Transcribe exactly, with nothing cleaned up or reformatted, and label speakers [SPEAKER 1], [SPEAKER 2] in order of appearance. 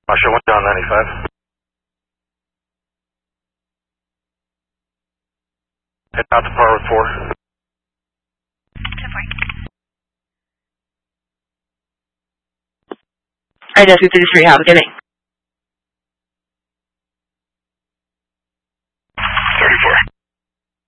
[SPEAKER 1] Marshall one down ninety-five. Head out to par with four.
[SPEAKER 2] I know two thirty-three, have a good day.